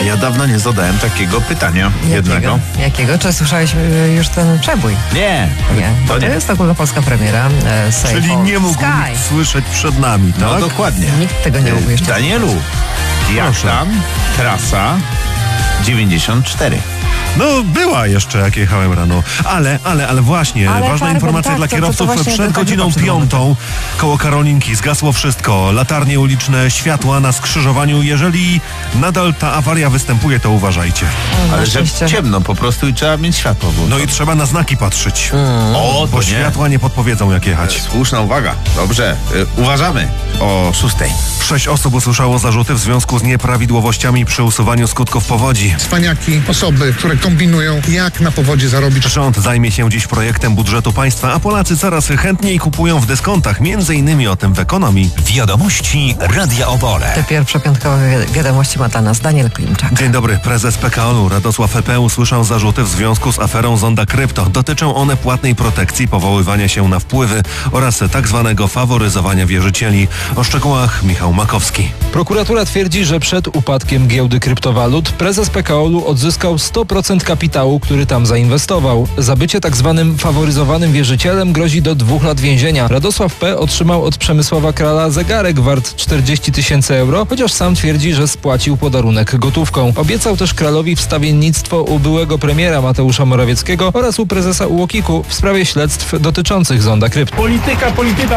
Ja dawno nie zadałem takiego pytania jednego. Jakiego? Czy słyszałeś już ten przebój? Nie. To jest ogólnopolska premiera. Czyli nie mógł nikt słyszeć przed nami, tak? No dokładnie. Nikt tego nie mógł jeszcze. Danielu, jak tam trasa 94? No była jeszcze, jak jechałem rano. Ale właśnie, ważna informacja dla kierowców. Przed godziną 5 koło Karolinki zgasło wszystko. Latarnie uliczne, światła na skrzyżowaniu. Jeżeli nadal ta awaria występuje, to uważajcie. Ale że ciemno po prostu i trzeba mieć światło włączone. No i trzeba na znaki patrzeć. Bo światła nie podpowiedzą, jak jechać. Słuszna uwaga. Dobrze. Uważamy o 6. 6 osób usłyszało zarzuty w związku z nieprawidłowościami przy usuwaniu skutków powodzi. Cwaniaki, osoby, które kombinują, jak na powodzi zarobić. Rząd zajmie się dziś projektem budżetu państwa, a Polacy coraz chętniej kupują w dyskontach. Między innymi o tym w ekonomii. Wiadomości Radia Opole. Te pierwsze piątkowe wiadomości ma dla nas Daniel Klimczak. Dzień dobry. Prezes PKO-u Radosław P. usłyszał zarzuty w związku z aferą Zonda Krypto. Dotyczą one płatnej protekcji, powoływania się na wpływy oraz tak zwanego faworyzowania wierzycieli. O szczegółach Michał Makowski. Prokuratura twierdzi, że przed upadkiem giełdy kryptowalut prezes PKO-u odzyskał 100% kapitału, który tam zainwestował. Za bycie tak zwanym faworyzowanym wierzycielem grozi do 2 lat więzienia. Radosław P. otrzymał od Przemysława Krala zegarek wart 40 000 euro, chociaż sam twierdzi, że spłacił podarunek gotówką. Obiecał też Kralowi wstawiennictwo u byłego premiera Mateusza Morawieckiego oraz u prezesa UOKiK-u w sprawie śledztw dotyczących Zonda Krypto. Polityka.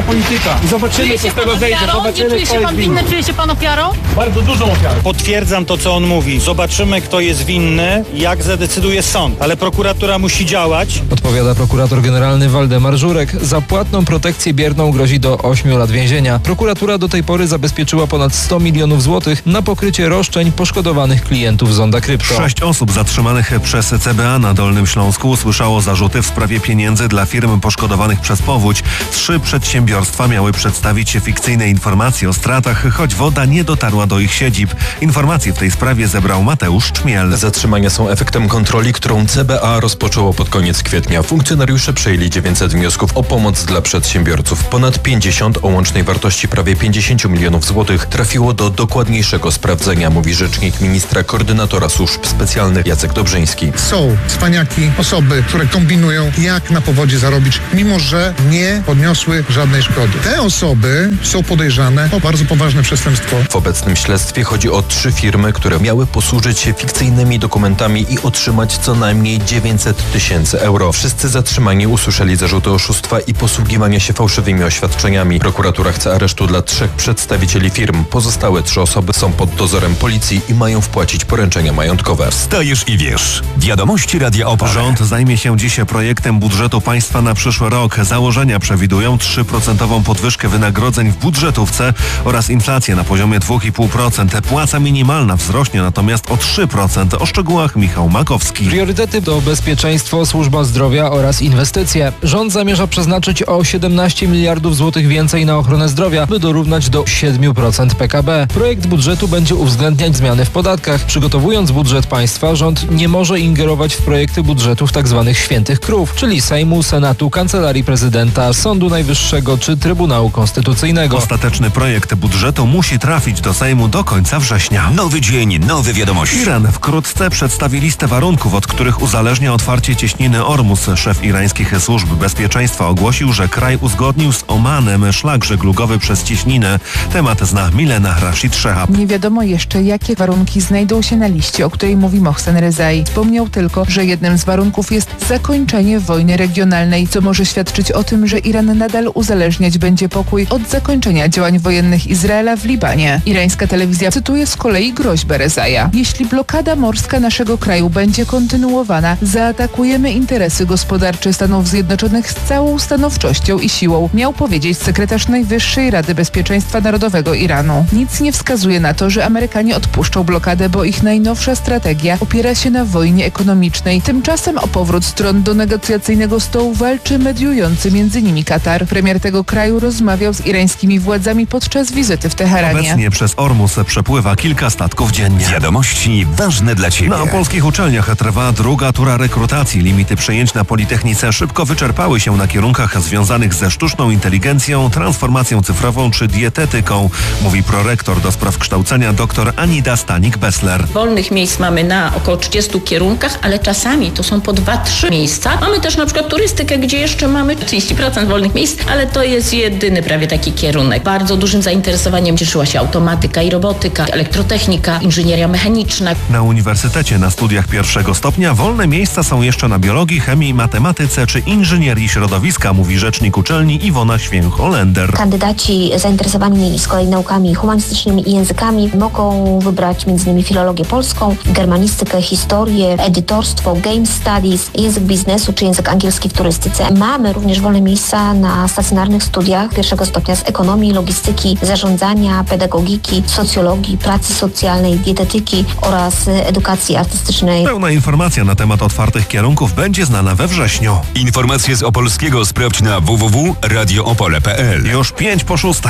Zobaczymy, co z tego zejdzie. Nie czuje się pan winny? Czuje się pan ofiarą? Bardzo dużą ofiarą. Potwierdzam to, co on mówi. Zobaczymy, kto jest winny, jak zadecyduje sąd. Ale prokuratura musi działać. Odpowiada prokurator generalny Waldemar Żurek. Za płatną protekcję bierną grozi do 8 lat więzienia. Prokuratura do tej pory zabezpieczyła ponad 100 milionów złotych na pokrycie roszczeń poszkodowanych klientów Zonda Krypto. 6 osób zatrzymanych przez CBA na Dolnym Śląsku usłyszało zarzuty w sprawie pieniędzy dla firm poszkodowanych przez powódź. 3 przedsiębiorstwa miały przedstawić fikcyjne informacje o stratach, choć woda nie dotarła do ich siedzib. Informacje w tej sprawie zebrał Mateusz Czmiel. Zatrzymania są efektem kontroli, którą CBA rozpoczęło pod koniec kwietnia. Funkcjonariusze przejęli 900 wniosków o pomoc dla przedsiębiorców. Ponad 50 o łącznej wartości prawie 50 milionów złotych trafiło do dokładniejszego sprawdzenia, mówi rzecznik ministra koordynatora służb specjalnych Jacek Dobrzyński. Są cwaniaki, osoby, które kombinują, jak na powodzi zarobić, mimo że nie podniosły żadnej szkody. Te osoby są podejrzane o bardzo poważne przestępstwo. W obecnym śledztwie chodzi o 3 firmy, które miały posłużyć się fikcyjnymi dokumentami i otrzymać co najmniej 900 000 euro. Wszyscy zatrzymani usłyszeli zarzuty oszustwa i posługiwania się fałszywymi oświadczeniami. Prokuratura chce aresztu dla 3 przedstawicieli firm. Pozostałe 3 osoby są pod dozorem policji i mają wpłacić poręczenia majątkowe. Wstajesz i wiesz. Wiadomości Radia Opole. Rząd zajmie się dziś projektem budżetu państwa na przyszły rok. Założenia przewidują 3% podwyżkę wynagrodzeń w budżetówce oraz inflację na poziomie 2,5%. Płaca minimalna wzrośnie natomiast o 3%. O szczegółach Michał Makowski. Priorytety to bezpieczeństwo, służba zdrowia oraz inwestycje. Rząd zamierza przeznaczyć o 17 miliardów złotych więcej na ochronę zdrowia, by dorównać do 7% PKB. Projekt budżetu będzie uwzględniać zmiany w podatkach. Przygotowując budżet państwa, rząd nie może ingerować w projekty budżetów tzw. świętych krów, czyli Sejmu, Senatu, Kancelarii Prezydenta, Sądu Najwyższego czy Trybunału Konstytucyjnego. Ostateczny projekt budżetu musi trafić do Sejmu do końca września. Nowy dzień, nowe wiadomości. Iran wkrótce przedstawi listę warunków, od których uzależnia otwarcie cieśniny Ormus. Szef irańskich służb bezpieczeństwa ogłosił, że kraj uzgodnił z Omanem szlak żeglugowy przez cieśninę. Temat zna Milena Rashid Szehab. Nie wiadomo jeszcze, jakie warunki znajdą się na liście, o której mówi Mohsen Rezai. Wspomniał tylko, że jednym z warunków jest zakończenie wojny regionalnej, co może świadczyć o tym, że Iran nadal uzależniać będzie pokój od zakończenia działań wojennych Izraela w Libanie. Irańska telewizja cytuje z kolei groźbę Rezaja. Jeśli blokada morska naszego kraju będzie kontynuowana, zaatakujemy interesy gospodarcze Stanów Zjednoczonych z całą stanowczością i siłą, miał powiedzieć sekretarz Najwyższej Rady Bezpieczeństwa Narodowego Iranu. Nic nie wskazuje na to, że Amerykanie odpuszczą blokadę, bo ich najnowsza strategia opiera się na wojnie ekonomicznej. Tymczasem o powrót stron do negocjacyjnego stołu walczy mediujący między nimi Katar. Premier tego kraju rozmawiał z irańskimi władzami podczas wizyty w Teheranie. Obecnie przez Ormus przepływa kilka statków dziennie. Wiadomości ważne dla Ciebie. Na polskich uczelniach uczelniach trwa druga tura rekrutacji. Limity przyjęć na Politechnice szybko wyczerpały się na kierunkach związanych ze sztuczną inteligencją, transformacją cyfrową czy dietetyką, mówi prorektor do spraw kształcenia dr Anida Stanik-Bessler. Wolnych miejsc mamy na około 30 kierunkach, ale czasami to są po 2-3 miejsca. Mamy też na przykład turystykę, gdzie jeszcze mamy 30% wolnych miejsc, ale to jest jedyny prawie taki kierunek. Bardzo dużym zainteresowaniem cieszyła się automatyka i robotyka, elektrotechnika, inżynieria mechaniczna. Na uniwersytecie na studiach pierwszego stopnia wolne miejsca są jeszcze na biologii, chemii, matematyce czy inżynierii środowiska, mówi rzecznik uczelni Iwona Święch-Olender. Kandydaci zainteresowani z kolei naukami humanistycznymi i językami mogą wybrać m.in. filologię polską, germanistykę, historię, edytorstwo, game studies, język biznesu czy język angielski w turystyce. Mamy również wolne miejsca na stacjonarnych studiach pierwszego stopnia z ekonomii, logistyki, zarządzania, pedagogiki, socjologii, pracy socjalnej, dietetyki oraz edukacji artystycznej. Pełna informacja na temat otwartych kierunków będzie znana we wrześniu. Informacje z Opolskiego sprawdź na www.radioopole.pl. Już 5:06.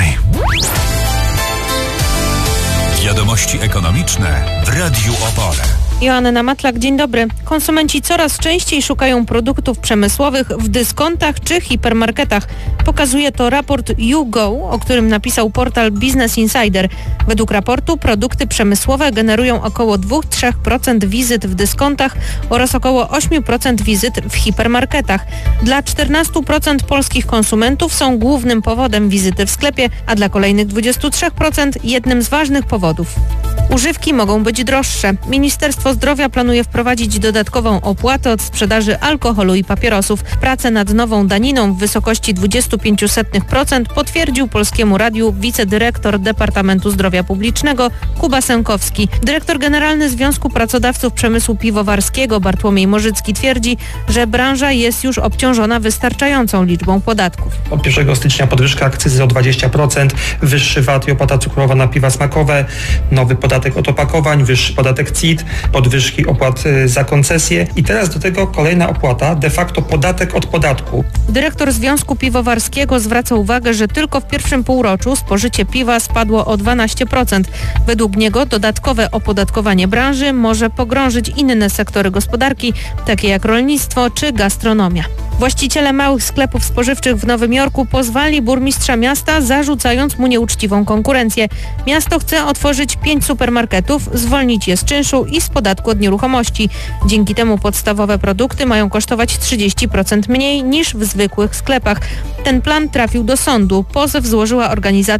Wiadomości ekonomiczne w Radiu Opole. Joanna Matlak, dzień dobry. Konsumenci coraz częściej szukają produktów przemysłowych w dyskontach czy hipermarketach. Pokazuje to raport YouGo, o którym napisał portal Business Insider. Według raportu produkty przemysłowe generują około 2-3% wizyt w dyskontach oraz około 8% wizyt w hipermarketach. Dla 14% polskich konsumentów są głównym powodem wizyty w sklepie, a dla kolejnych 23% jednym z ważnych powodów. Używki mogą być droższe. Ministerstwo Zdrowia planuje wprowadzić dodatkową opłatę od sprzedaży alkoholu i papierosów. Pracę nad nową daniną w wysokości 0,25% potwierdził Polskiemu Radiu wicedyrektor Departamentu Zdrowia Publicznego Kuba Sękowski. Dyrektor generalny Związku Pracodawców Przemysłu Piwowarskiego Bartłomiej Morzycki twierdzi, że branża jest już obciążona wystarczającą liczbą podatków. Od 1 stycznia podwyżka akcyzy o 20%, wyższy VAT i opłata cukrowa na piwa smakowe, nowy podatek od opakowań, wyższy podatek CIT, podwyżki opłat za koncesje i teraz do tego kolejna opłata, de facto podatek od podatku. Dyrektor Związku Piwowarskiego zwraca uwagę, że tylko w pierwszym półroczu spożycie piwa spadło o 12%. Według niego dodatkowe opodatkowanie branży może pogrążyć inne sektory gospodarki, takie jak rolnictwo czy gastronomia. Właściciele małych sklepów spożywczych w Nowym Jorku pozwali burmistrza miasta, zarzucając mu nieuczciwą konkurencję. Miasto chce otworzyć 5 supermarketów, zwolnić je z czynszu i z podatku od nieruchomości. Dzięki temu podstawowe produkty mają kosztować 30% mniej niż w zwykłych sklepach. Ten plan trafił do sądu. Pozew złożyła organizacja